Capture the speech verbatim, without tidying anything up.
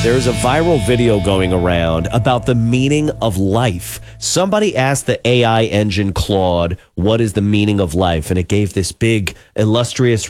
There's a viral video going around about the meaning of life. Somebody asked the A I engine Claude, what is the meaning of life? And it gave this big, illustrious